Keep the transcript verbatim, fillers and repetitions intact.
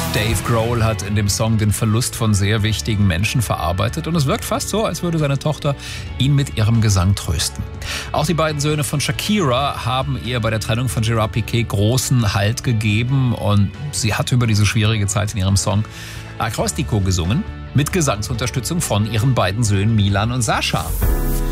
Dave Grohl hat in dem Song den Verlust von sehr wichtigen Menschen verarbeitet und es wirkt fast so, als würde seine Tochter ihn mit ihrem Gesang trösten. Auch die beiden Söhne von Shakira haben ihr bei der Trennung von Gerard Piqué großen Halt gegeben und sie hat über diese schwierige Zeit in ihrem Song Acróstico gesungen, mit Gesangsunterstützung von ihren beiden Söhnen Milan und Sascha.